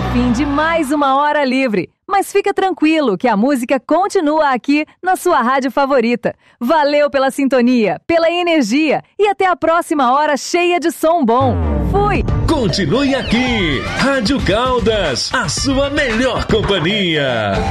Fim de mais uma hora livre. Mas fica tranquilo que a música continua aqui na sua rádio favorita. Valeu pela sintonia, pela energia e até a próxima hora cheia de som bom. Fui! Continue aqui, Rádio Caldas, a sua melhor companhia.